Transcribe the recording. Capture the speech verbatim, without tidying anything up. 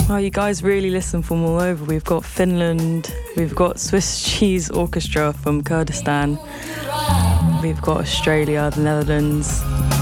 Well, you guys really listen from all over. We've got Finland, we've got Swiss Cheese Orchestra from Kurdistan, we've got Australia, the Netherlands,